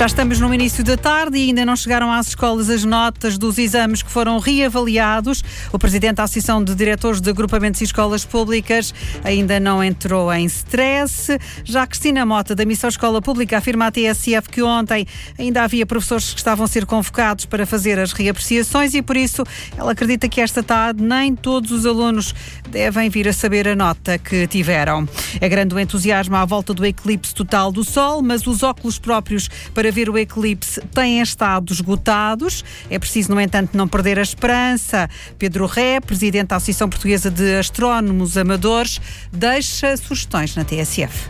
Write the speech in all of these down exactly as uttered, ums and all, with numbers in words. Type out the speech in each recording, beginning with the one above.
Já estamos no início da tarde e ainda não chegaram às escolas as notas dos exames que foram reavaliados. O presidente da Associação de Diretores de Agrupamentos e Escolas Públicas ainda não entrou em stress. Já Cristina Mota, da Missão Escola Pública, afirma à T S F que ontem ainda havia professores que estavam a ser convocados para fazer as reapreciações e, por isso, ela acredita que esta tarde nem todos os alunos devem vir a saber a nota que tiveram. É grande o entusiasmo à volta do eclipse total do Sol, mas os óculos próprios para ver o eclipse têm estado esgotados. É preciso, no entanto, não perder a esperança. Pedro Ré, presidente da Associação Portuguesa de Astrónomos Amadores, deixa sugestões na T S F.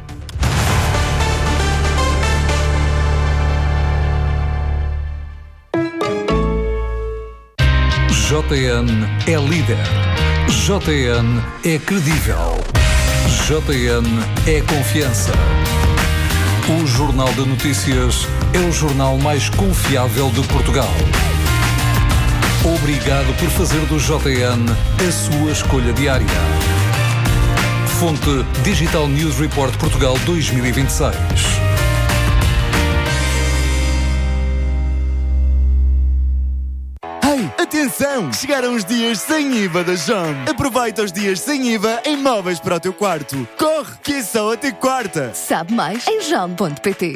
J N é líder. J N é credível. J N é confiança. O Jornal de Notícias é o jornal mais confiável de Portugal. Obrigado por fazer do J N a sua escolha diária. Fonte Digital News Report Portugal dois mil e vinte e seis. Atenção! Chegaram os dias sem I V A da Jom. Aproveita os dias sem I V A em móveis para o teu quarto. Corre, que é só até quarta. Sabe mais em jom ponto pt.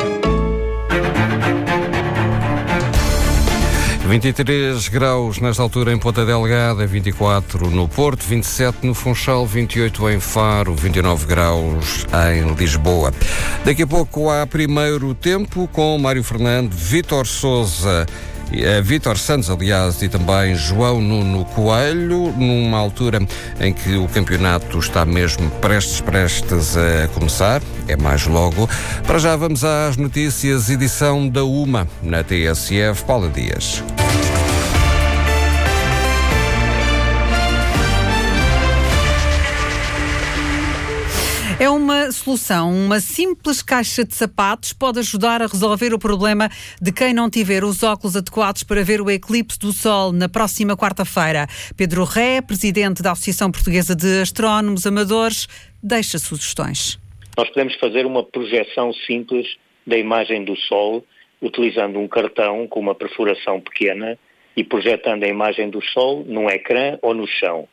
vinte e três graus nesta altura em Ponta Delgada, vinte e quatro no Porto, vinte e sete no Funchal, vinte e oito em Faro, vinte e nove graus em Lisboa. Daqui a pouco há primeiro tempo com Mário Fernando, Vítor Sousa, Uh, Vítor Santos, aliás, e também João Nuno Coelho, numa altura em que o campeonato está mesmo prestes, prestes a começar. É mais logo. Para já vamos às notícias, edição da UMA, na T S F. Paula Dias. É uma solução. Uma simples caixa de sapatos pode ajudar a resolver o problema de quem não tiver os óculos adequados para ver o eclipse do Sol na próxima quarta-feira. Pedro Ré, presidente da Associação Portuguesa de Astrónomos Amadores, deixa sugestões. Nós podemos fazer uma projeção simples da imagem do Sol, utilizando um cartão com uma perfuração pequena e projetando a imagem do Sol num ecrã ou no chão.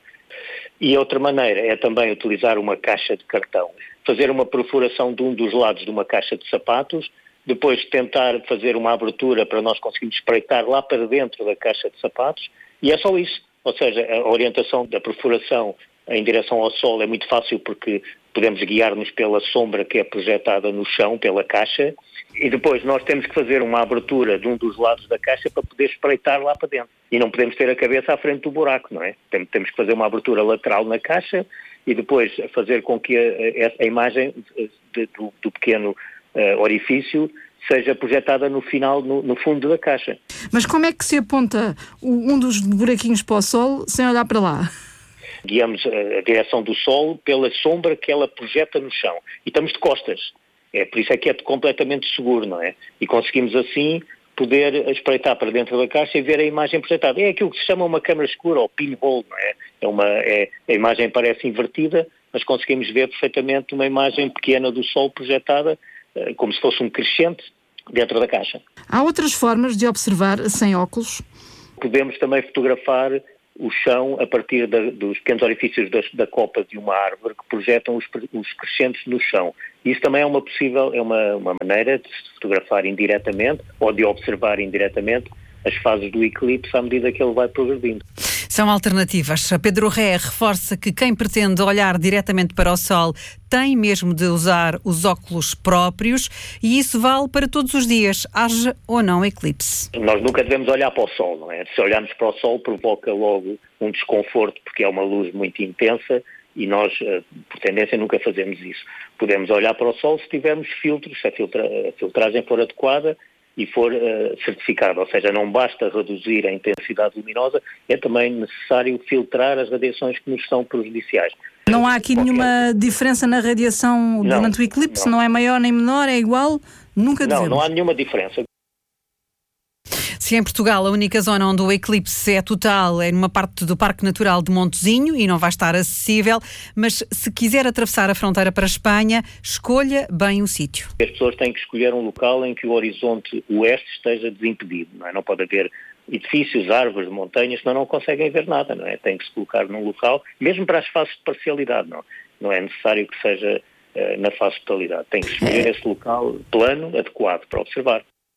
E outra maneira é também utilizar uma caixa de cartão, fazer uma perfuração de um dos lados de uma caixa de sapatos, depois tentar fazer uma abertura para nós conseguirmos espreitar lá para dentro da caixa de sapatos, e é só isso. Ou seja, a orientação da perfuração em direção ao Sol é muito fácil porque podemos guiar-nos pela sombra que é projetada no chão, pela caixa, e depois nós temos que fazer uma abertura de um dos lados da caixa para poder espreitar lá para dentro. E não podemos ter a cabeça à frente do buraco, não é? Temos que fazer uma abertura lateral na caixa e depois fazer com que a, a imagem de, do, do pequeno uh, orifício seja projetada no final, no, no fundo da caixa. Mas como é que se aponta um dos buraquinhos para o Sol sem olhar para lá? Guiamos a direção do Sol pela sombra que ela projeta no chão. E estamos de costas. É, por isso é que é completamente seguro, não é? E conseguimos assim poder espreitar para dentro da caixa e ver a imagem projetada. É aquilo que se chama uma câmara escura, ou pinhole, não é? É uma, é, a imagem parece invertida, mas conseguimos ver perfeitamente uma imagem pequena do Sol projetada, como se fosse um crescente, dentro da caixa. Há outras formas de observar sem óculos? Podemos também fotografar o chão a partir da, dos pequenos orifícios da, da copa de uma árvore que projetam os, os crescentes no chão. Isso também é uma possível, é uma, uma maneira de se fotografar indiretamente ou de observar indiretamente as fases do eclipse à medida que ele vai progredindo. São alternativas. Pedro Ré reforça que quem pretende olhar diretamente para o Sol tem mesmo de usar os óculos próprios e isso vale para todos os dias, haja ou não eclipse. Nós nunca devemos olhar para o Sol, não é? Se olharmos para o Sol provoca logo um desconforto porque é uma luz muito intensa e nós, por tendência, nunca fazemos isso. Podemos olhar para o Sol se tivermos filtros, se a, filtra, a filtragem for adequada e for uh, certificado, ou seja, não basta reduzir a intensidade luminosa, é também necessário filtrar as radiações que nos são prejudiciais. Não há aqui nenhuma diferença na radiação durante o eclipse? Não. Não é maior nem menor, é igual? Nunca devemos. Não, não há nenhuma diferença. Se em Portugal a única zona onde o eclipse é total é numa parte do Parque Natural de Montezinho e não vai estar acessível, mas se quiser atravessar a fronteira para a Espanha, escolha bem o sítio. As pessoas têm que escolher um local em que o horizonte oeste esteja desimpedido, não é? Não pode haver edifícios, árvores, montanhas, senão não conseguem ver nada, não é? Tem que se colocar num local, mesmo para as fases de parcialidade, não, não é necessário que seja uh, na fase de totalidade. Tem que escolher esse local plano, adequado para observar.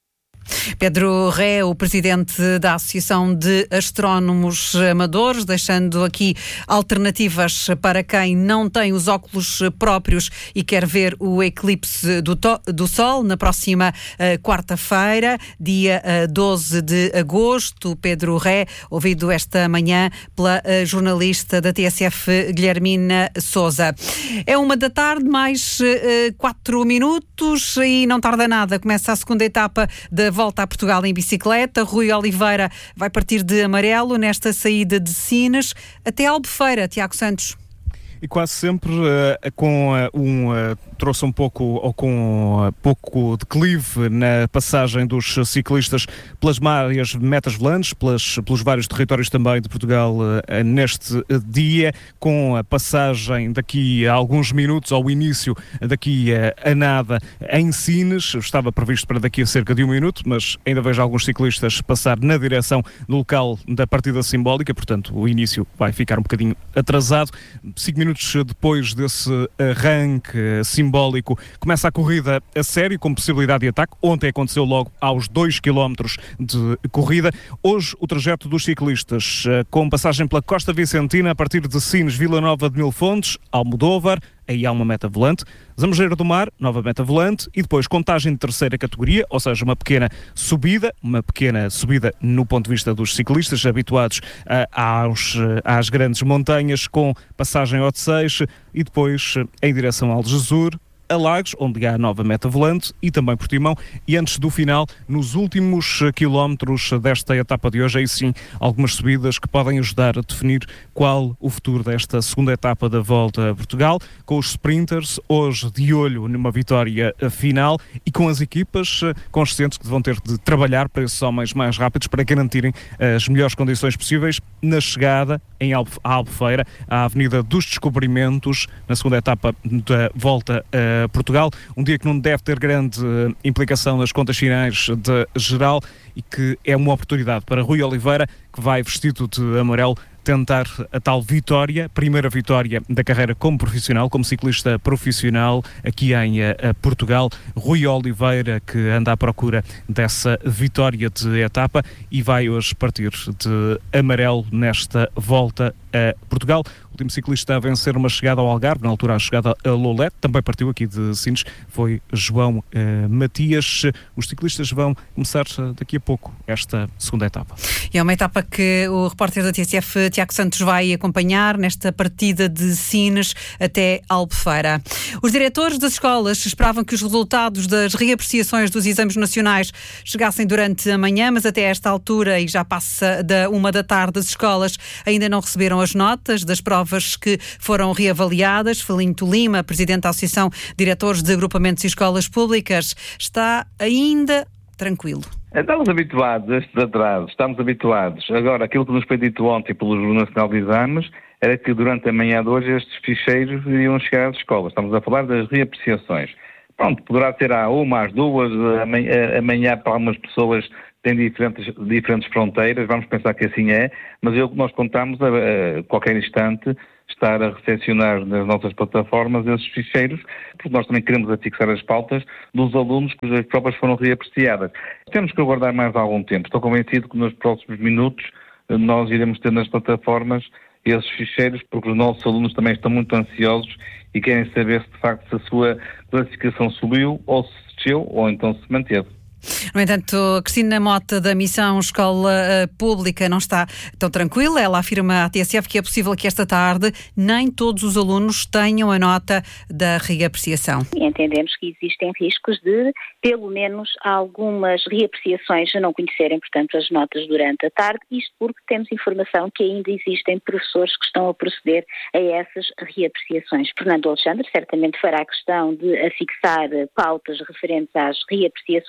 Pedro Ré, o presidente da Associação de Astrónomos Amadores, deixando aqui alternativas para quem não tem os óculos próprios e quer ver o eclipse do, to- do Sol na próxima uh, quarta-feira, dia uh, doze de agosto. Pedro Ré, ouvido esta manhã pela uh, jornalista da T S F, Guilhermina Sousa. É uma da tarde, mais uh, quatro minutos e não tarda nada. Começa a segunda etapa da volta a Portugal em bicicleta. Rui Oliveira vai partir de Amarelo nesta saída de Sines até Albufeira. Tiago Santos. E quase sempre uh, com uh, um uh, trouxe um pouco ou com uh, pouco declive na passagem dos ciclistas pelas várias metas volantes, pelas, pelos vários territórios também de Portugal uh, neste uh, dia, com a passagem daqui a alguns minutos, ao início daqui a, a nada, em Sines. Estava previsto para daqui a cerca de um minuto, mas ainda vejo alguns ciclistas passar na direção do local da partida simbólica, portanto o início vai ficar um bocadinho atrasado. Cinco minutos depois desse arranque simbólico, começa a corrida a sério, com possibilidade de ataque. Ontem aconteceu logo aos dois quilómetros de corrida. Hoje o trajeto dos ciclistas, com passagem pela Costa Vicentina, a partir de Sines, Vila Nova de Mil Fontes, Almodóvar, aí há uma meta volante, Zamojeira do Mar, nova meta volante, e depois contagem de terceira categoria, ou seja, uma pequena subida, uma pequena subida no ponto de vista dos ciclistas habituados uh, aos, uh, às grandes montanhas, com passagem ao de Seixe e depois uh, em direção ao Algesur, a Lagos, onde há a nova meta volante, e também Portimão, e antes do final, nos últimos quilómetros desta etapa de hoje, aí sim, algumas subidas que podem ajudar a definir qual o futuro desta segunda etapa da Volta a Portugal, com os sprinters hoje de olho numa vitória final e com as equipas conscientes que vão ter de trabalhar para esses homens mais rápidos para garantirem as melhores condições possíveis na chegada em Albu- à Albufeira, à Avenida dos Descobrimentos, na segunda etapa da Volta a Portugal. Um dia que não deve ter grande uh, implicação nas contas finais de geral e que é uma oportunidade para Rui Oliveira, que vai vestido de amarelo tentar a tal vitória, primeira vitória da carreira como profissional, como ciclista profissional aqui em uh, Portugal. Rui Oliveira, que anda à procura dessa vitória de etapa e vai hoje partir de amarelo nesta Volta a Portugal. O último ciclista a vencer uma chegada ao Algarve, na altura a chegada a Lolet, também partiu aqui de Sines, foi João uh, Matias. Os ciclistas vão começar uh, daqui a pouco esta segunda etapa. E é uma etapa que o repórter da T S F, Tiago Santos, vai acompanhar nesta partida de Sines até Albufeira. Os diretores das escolas esperavam que os resultados das reapreciações dos exames nacionais chegassem durante a manhã, mas até esta altura, e já passa da uma da tarde, as escolas ainda não receberam as notas das provas que foram reavaliadas. Felinto Lima, presidente da Associação de Diretores de Agrupamentos e Escolas Públicas, está ainda tranquilo. Estamos habituados a estes atrasos, estamos habituados. Agora, aquilo que nos foi dito ontem pelo Jornal Nacional de Exames era que durante a manhã de hoje estes ficheiros iriam chegar às escolas. Estamos a falar das reapreciações. Pronto, poderá ser a uma, às duas, amanhã, amanhã para algumas pessoas têm diferentes, diferentes fronteiras, vamos pensar que assim é, mas eu, nós contamos a, a qualquer instante estar a recepcionar nas nossas plataformas esses ficheiros, porque nós também queremos afixar as pautas dos alunos cujas provas foram reapreciadas. Temos que aguardar mais algum tempo. Estou convencido que nos próximos minutos nós iremos ter nas plataformas esses ficheiros, porque os nossos alunos também estão muito ansiosos e querem saber se de facto se a sua classificação subiu ou se desceu ou então se manteve. No entanto, Cristina Mota, da Missão Escola Pública, não está tão tranquila. Ela afirma à T S F que é possível que esta tarde nem todos os alunos tenham a nota da reapreciação. Entendemos que existem riscos de, pelo menos, algumas reapreciações a não conhecerem, portanto, as notas durante a tarde, isto porque temos informação que ainda existem professores que estão a proceder a essas reapreciações. Fernando Alexandre certamente fará questão de afixar pautas referentes às reapreciações,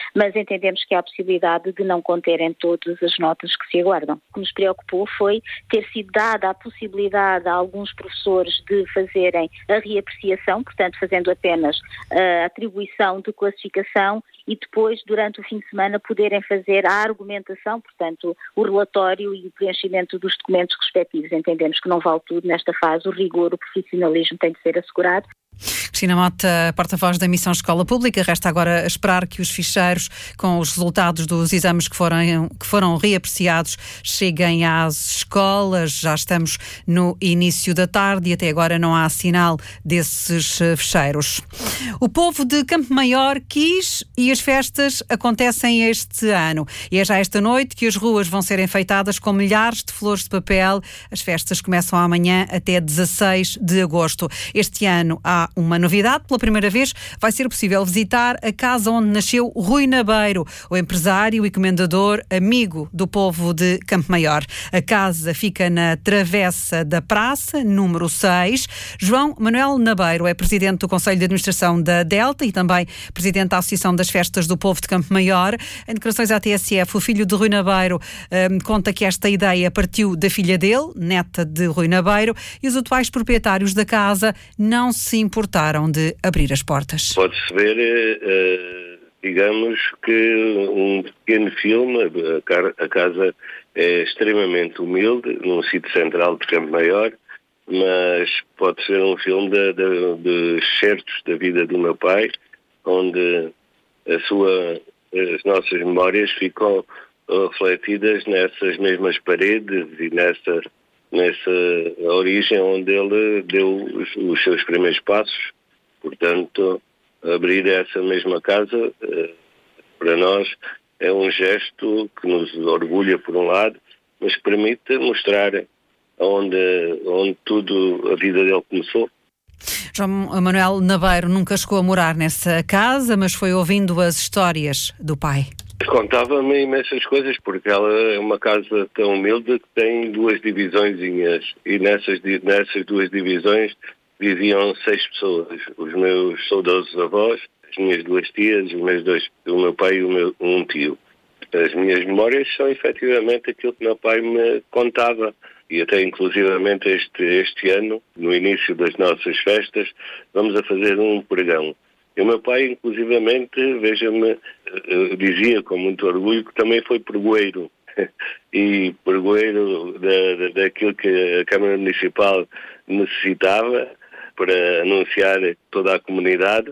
mas entendemos que há a possibilidade de não conterem todas as notas que se aguardam. O que nos preocupou foi ter sido dada a possibilidade a alguns professores de fazerem a reapreciação, portanto fazendo apenas a atribuição de classificação e depois, durante o fim de semana, poderem fazer a argumentação, portanto, o relatório e o preenchimento dos documentos respectivos. Entendemos que não vale tudo nesta fase, o rigor, o profissionalismo tem de ser assegurado. Cristina Mota, porta-voz da Missão Escola Pública, resta agora esperar que os ficheiros com os resultados dos exames que foram, que foram reapreciados cheguem às escolas. Já estamos no início da tarde e até agora não há sinal desses ficheiros. O povo de Campo Maior quis e as festas acontecem este ano. E é já esta noite que as ruas vão ser enfeitadas com milhares de flores de papel. As festas começam amanhã até dezasseis de agosto. Este ano há uma novidade. Pela primeira vez vai ser possível visitar a casa onde nasceu Rui Nabeiro, o empresário e comendador amigo do povo de Campo Maior. A casa fica na Travessa da Praça, número seis. João Manuel Nabeiro é presidente do Conselho de Administração da Delta e também presidente da Associação das Festas do Povo de Campo Maior. Em declarações à T S F, o filho de Rui Nabeiro um, conta que esta ideia partiu da filha dele, neta de Rui Nabeiro, e os atuais proprietários da casa não se importaram de abrir as portas. Pode-se ver, uh, digamos que um pequeno filme, a, a casa é extremamente humilde, num sítio central de Campo Maior, mas pode ser um filme de, de, de certos da vida do meu pai, onde a sua, as nossas memórias ficam refletidas nessas mesmas paredes e nessa, nessa origem onde ele deu os, os seus primeiros passos. Portanto, abrir essa mesma casa, para nós, é um gesto que nos orgulha por um lado, mas que permite mostrar onde, onde tudo, a vida dele começou. João Manuel Nabeiro nunca chegou a morar nessa casa, mas foi ouvindo as histórias do pai. Contava-me imensas coisas, porque ela é uma casa tão humilde que tem duas divisõezinhas, e nessas, nessas duas divisões viviam seis pessoas, os meus saudosos avós, as minhas duas tias, os meus dois, o meu pai e o meu, um tio. As minhas memórias são efetivamente aquilo que meu pai me contava, e até inclusivamente este, este ano, no início das nossas festas, vamos a fazer um pregão. E o meu pai, inclusivamente, veja-me, dizia com muito orgulho que também foi pregoeiro. E pregoeiro da, da, daquilo que a Câmara Municipal necessitava para anunciar toda a comunidade,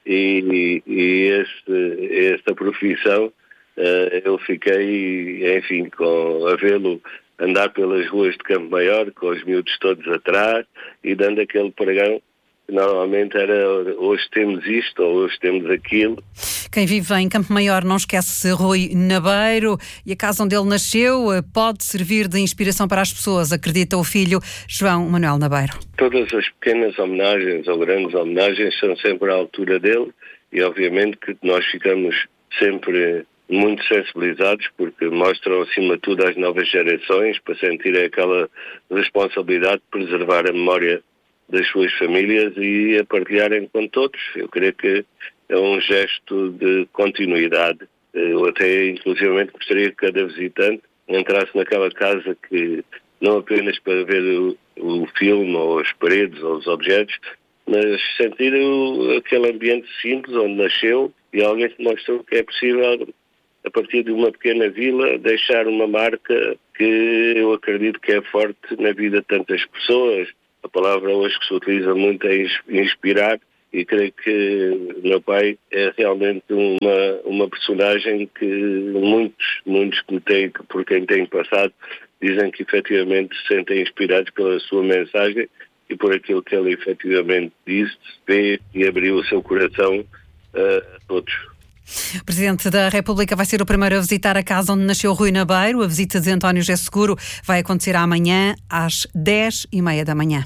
e, e esse, esta profissão uh, eu fiquei, enfim, com, a vê-lo andar pelas ruas de Campo Maior, com os miúdos todos atrás e dando aquele pregão. Normalmente era hoje temos isto ou hoje temos aquilo. Quem vive em Campo Maior não esquece Rui Nabeiro, e a casa onde ele nasceu pode servir de inspiração para as pessoas, acredita o filho João Manuel Nabeiro. Todas as pequenas homenagens ou grandes homenagens são sempre à altura dele, e obviamente que nós ficamos sempre muito sensibilizados, porque mostram acima de tudo às novas gerações para sentir aquela responsabilidade de preservar a memória das suas famílias e a partilharem com todos. Eu creio que é um gesto de continuidade. Eu até, inclusivamente, gostaria que cada visitante entrasse naquela casa, que não apenas para ver o, o filme ou as paredes ou os objetos, mas sentir o, aquele ambiente simples onde nasceu, e alguém que mostrou que é possível, a partir de uma pequena vila, deixar uma marca que eu acredito que é forte na vida de tantas pessoas. A palavra hoje que se utiliza muito é inspirar, e creio que meu pai é realmente uma, uma personagem que muitos, muitos que têm, por quem têm passado, dizem que efetivamente se sentem inspirados pela sua mensagem e por aquilo que ele efetivamente disse, vê e abriu o seu coração uh, a todos. O Presidente da República vai ser o primeiro a visitar a casa onde nasceu Rui Nabeiro. A visita de António José Seguro vai acontecer amanhã às dez e meia da manhã.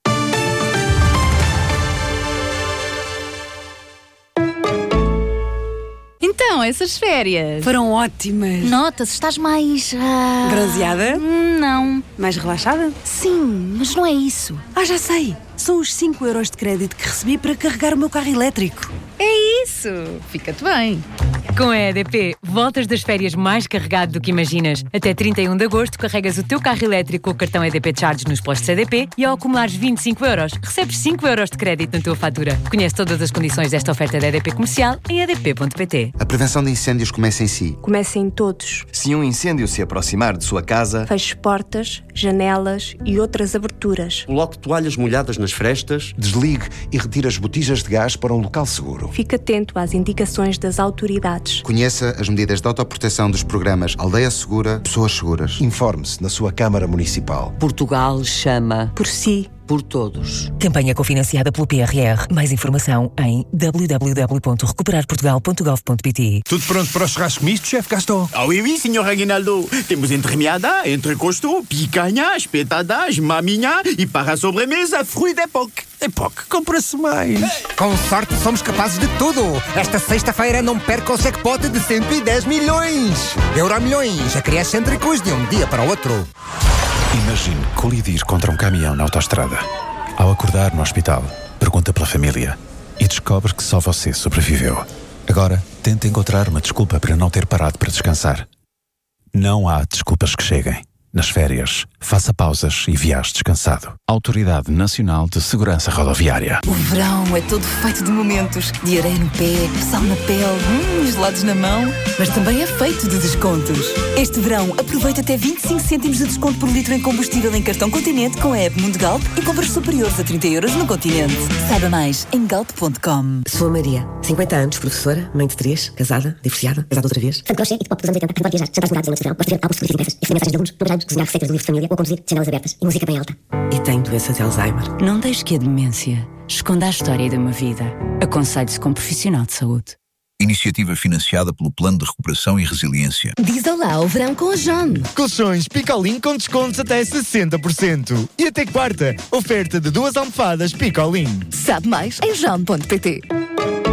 Então, essas férias foram ótimas. Nota-se, estás mais... Uh... bronzeada? Não. Mais relaxada? Sim, mas não é isso. Ah, já sei. São os cinco euros de crédito que recebi para carregar o meu carro elétrico. É isso. Fica-te bem. Com a E D P, voltas das férias mais carregado do que imaginas. Até trinta e um de agosto, carregas o teu carro elétrico com o cartão E D P Charge nos postos E D P e ao acumulares vinte e cinco euros, recebes cinco euros de crédito na tua fatura. Conhece todas as condições desta oferta da E D P Comercial em e d p ponto p t. A prevenção de incêndios começa em si. Começa em todos. Se um incêndio se aproximar de sua casa, feche portas, janelas e outras aberturas. Coloque toalhas molhadas nas frestas. Desligue e retire as botijas de gás para um local seguro. Fique atento às indicações das autoridades. Conheça as medidas de autoproteção dos programas Aldeia Segura, Pessoas Seguras. Informe-se na sua Câmara Municipal. Portugal chama por si. Por todos. Campanha cofinanciada pelo P R R. Mais informação em w w w ponto recuperar portugal ponto gov ponto p t. Tudo pronto para o churrasco misto, chefe Gaston? Ah oui, oui, senhor Aguinaldo. Temos entremeada, entrecosto, picanha, espetadas, maminha e para a sobremesa, fruit d'époque. Époque, compra-se mais. Com sorte somos capazes de tudo. Esta sexta-feira não perca o jackpot de cento e dez milhões. Euromilhões, acresce entrecos de um dia para o outro. Imagine colidir contra um caminhão na autoestrada. Ao acordar no hospital, pergunta pela família e descobre que só você sobreviveu. Agora, tente encontrar uma desculpa para não ter parado para descansar. Não há desculpas que cheguem. Nas férias, faça pausas e viaje descansado. Autoridade Nacional de Segurança Rodoviária. O verão é todo feito de momentos. De areia no pé, sal na pele, hum, gelados na mão. Mas também é feito de descontos. Este verão, aproveita até vinte e cinco cêntimos de desconto por litro em combustível em cartão Continente com a app Mundo Galp e compras superiores a trinta euros no Continente. Saiba mais em galp ponto com. Sou a Maria, cinquenta anos, professora, mãe de três, casada, divorciada, casada outra vez. Santo Crochê e de pop dos anos oitenta, que pode viajar, jantares dourados em noite de verão, pode ver álbuns fotográficos impressas, escrever mensagens de alunos, trabalhar, cozinhar receitas de livros de família ou conduzir janelas abertas e música bem alta. E tenho doença de Alzheimer. Não deixe que a demência esconda a história de uma vida. Aconselhe-se com um profissional de saúde. Iniciativa financiada pelo Plano de Recuperação e Resiliência. Diz olá ao verão com a John. Colchões Picolin com descontos até sessenta por cento. E até quarta, oferta de duas almofadas Picolin. Sabe mais em john ponto p t.